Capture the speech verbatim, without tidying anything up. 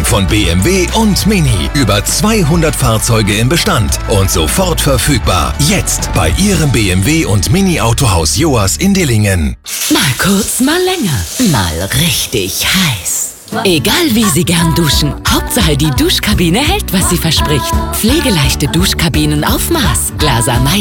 von B M W und Mini. Über zweihundert Fahrzeuge im Bestand und sofort verfügbar. Jetzt bei Ihrem B M W und Mini Autohaus Joas in Dillingen. Mal kurz, mal länger. Mal richtig heiß. Egal wie Sie gern duschen, Hauptsache die Duschkabine hält, was sie verspricht. Pflegeleichte Duschkabinen auf Maß. Glaser Meyer.